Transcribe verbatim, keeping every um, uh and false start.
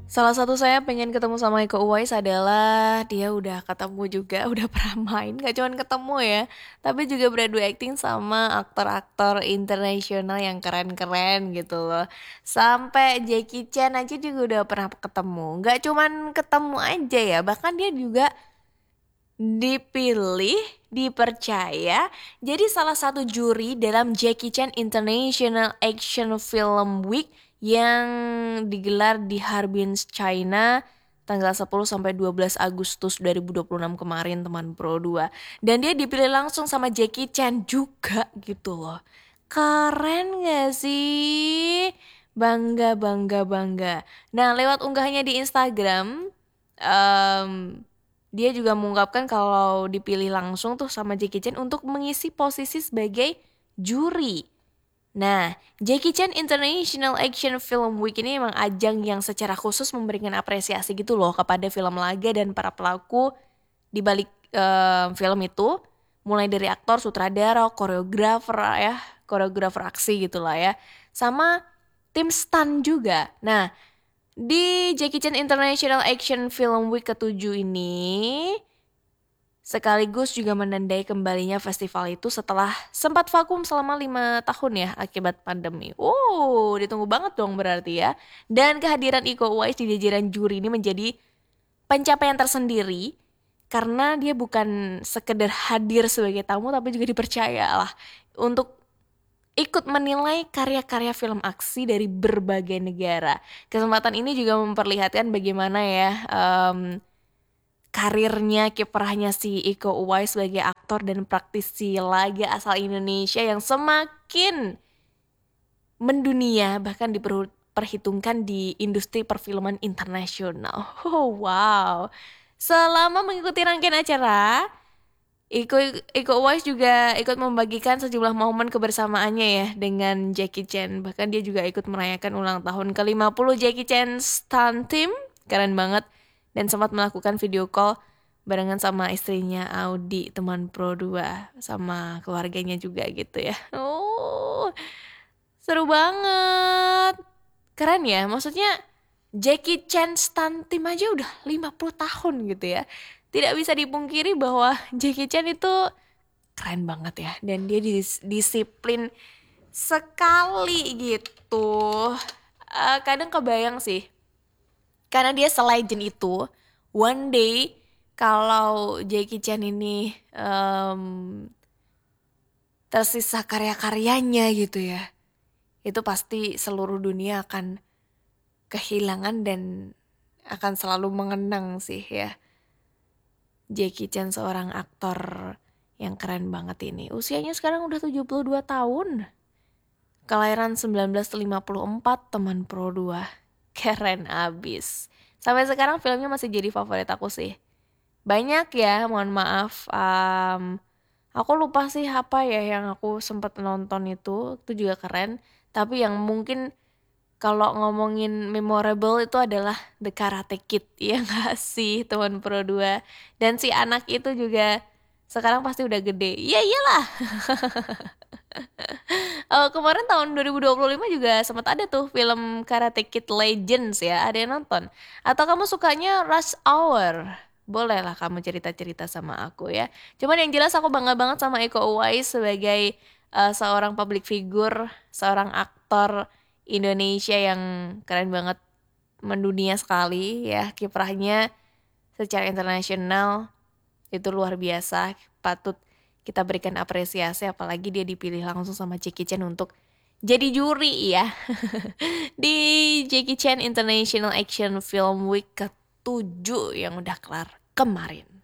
Salah satu saya pengen ketemu sama Iko Uwais adalah dia udah ketemu juga, udah pernah main, gak cuman ketemu ya, tapi juga beradu acting sama aktor-aktor internasional yang keren-keren gitu loh. Sampai Jackie Chan aja juga udah pernah ketemu. Gak cuman ketemu aja ya, bahkan dia juga dipilih, dipercaya jadi salah satu juri dalam Jackie Chan International Action Film Week yang digelar di Harbin, China tanggal sepuluh sampai dua belas Agustus dua ribu dua puluh enam kemarin teman Pro dua. Dan dia dipilih langsung sama Jackie Chan juga gitu loh. Keren gak sih? Bangga, bangga, bangga. Nah, lewat unggahnya di Instagram, em, dia juga mengungkapkan kalau dipilih langsung tuh sama Jackie Chan untuk mengisi posisi sebagai juri. Nah, Jackie Chan International Action Film Week ini emang ajang yang secara khusus memberikan apresiasi gitu loh kepada film laga dan para pelaku di balik eh, film itu, mulai dari aktor, sutradara, koreografer ya, koreografer aksi gitu lah ya, sama tim stunt juga. Nah, di Jackie Chan International Action Film Week ketujuh ini sekaligus juga menandai kembalinya festival itu setelah sempat vakum selama lima tahun ya akibat pandemi. Oh, ditunggu banget dong berarti ya. Dan kehadiran Iko Uwais di jajaran juri ini menjadi pencapaian tersendiri karena dia bukan sekedar hadir sebagai tamu tapi juga dipercaya lah untuk ikut menilai karya-karya film aksi dari berbagai negara. Kesempatan ini juga memperlihatkan bagaimana ya em, karirnya, kiprahnya si Iko Uwais sebagai aktor dan praktisi laga asal Indonesia yang semakin mendunia bahkan diperhitungkan di industri perfilman internasional. Oh, wow. Selama mengikuti rangkaian acara, Iko Iko Uwais juga ikut membagikan sejumlah momen kebersamaannya ya dengan Jackie Chan. Bahkan dia juga ikut merayakan ulang tahun ke lima puluh Jackie Chan Stunt Team. Keren banget. Dan sempat melakukan video call barengan sama istrinya Audi, teman Pro dua. Sama keluarganya juga gitu ya. Oh, seru banget. Keren ya, maksudnya Jackie Chan Stunt Team aja udah lima puluh tahun gitu ya. Tidak bisa dipungkiri bahwa Jackie Chan itu keren banget ya. Dan dia dis- disiplin sekali gitu. Eh, kadang kebayang sih. Karena dia selegend itu. One day kalau Jackie Chan ini em, tersisa karya-karyanya gitu ya. Itu pasti seluruh dunia akan kehilangan dan akan selalu mengenang sih ya. Jackie Chan seorang aktor yang keren banget ini. Usianya sekarang udah tujuh puluh dua tahun. Kelahiran sembilan belas lima puluh empat, teman Pro dua. Keren abis. Sampai sekarang filmnya masih jadi favorit aku sih. Banyak ya, mohon maaf. Um, aku lupa sih apa ya yang aku sempat nonton itu. Itu juga keren. Tapi yang mungkin kalau ngomongin memorable itu adalah The Karate Kid, ya nggak sih teman Pro dua. Dan si anak itu juga sekarang pasti udah gede. Iya iyalah. Eh, kemarin tahun dua ribu dua puluh lima juga sempat ada tuh film Karate Kid Legends ya. Ada yang nonton? Atau kamu sukanya Rush Hour? Boleh lah kamu cerita-cerita sama aku ya. Cuman yang jelas aku bangga banget sama Iko Uwais sebagai eh, seorang public figure, seorang aktor Indonesia yang keren banget, mendunia sekali ya kiprahnya secara internasional itu luar biasa, patut kita berikan apresiasi apalagi dia dipilih langsung sama Jackie Chan untuk jadi juri ya di Jackie Chan International Action Film Week ketujuh yang udah kelar kemarin.